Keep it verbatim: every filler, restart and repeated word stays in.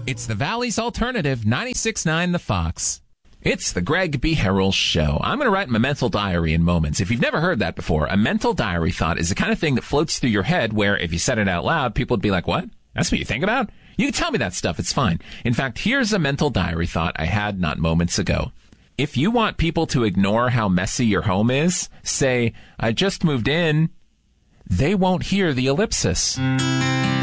It's the Valley's Alternative, ninety-six point nine The Fox. It's the Greg B. Harrell Show. I'm going to write my mental diary in moments. If you've never heard that before, a mental diary thought is the kind of thing that floats through your head where if you said it out loud, people would be like, what? That's what you think about? You can tell me that stuff. It's fine. In fact, here's a mental diary thought I had not moments ago. If you want people to ignore how messy your home is, say, I just moved in. They won't hear the ellipsis.